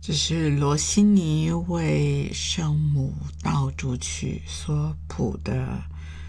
这是罗西尼为圣母道主曲所谱的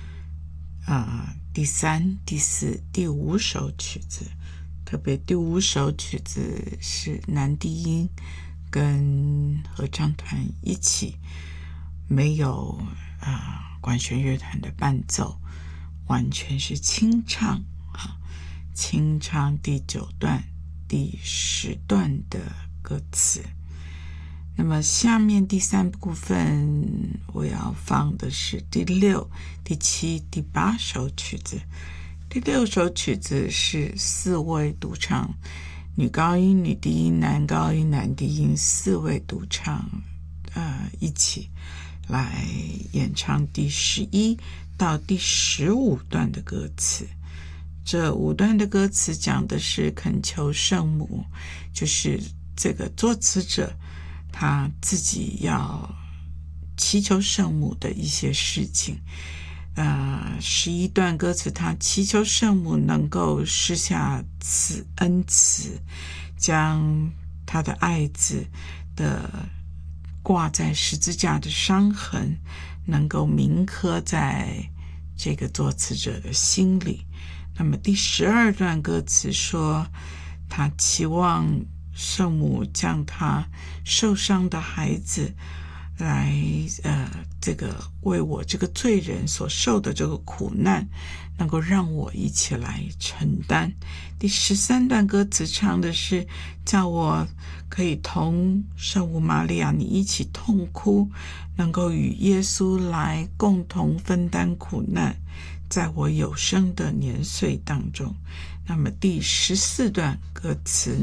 第3、第4、第5首曲子。特别第5首曲子是男低音跟合唱团一起，没有管弦乐团的伴奏，完全是清唱清唱第9段、第10段的歌词。那么下面第3部分我要放的是第6、第7、第8首曲子。第6首曲子是4位独唱，女高音、女低音、男高音、男低音4位独唱一起来演唱第11到第15段的歌词。这5段的歌词讲的是恳求圣母，就是这个作词者他自己要祈求圣母的一些事情。11段歌词，他祈求圣母能够施下恩慈，将他的爱子的挂在十字架的伤痕能够铭刻在这个作词者的心里。那么第12段歌词说，他期望圣母将他受伤的孩子来这个为我这个罪人所受的这个苦难能够让我一起来承担。第13段歌词唱的是叫我可以同圣母玛利亚你一起痛哭，能够与耶稣来共同分担苦难，在我有生的年岁当中。那么第14段歌词